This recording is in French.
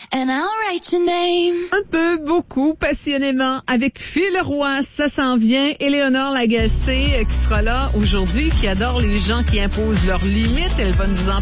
and I'll write your name. Un peu, beaucoup, passionnément, avec Phil Roy, ça s'en vient. Éléonore Lagacé qui sera là aujourd'hui, qui adore les gens qui imposent leurs limites. Elle va nous en